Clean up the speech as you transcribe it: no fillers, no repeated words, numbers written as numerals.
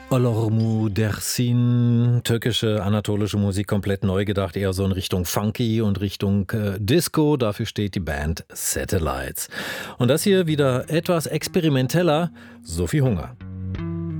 Olormu Dersin, türkische, anatolische Musik, komplett neu gedacht, eher so in Richtung Funky und Richtung Disco. Dafür steht die Band Satellites. Und das hier wieder etwas experimenteller, Sophie Hunger.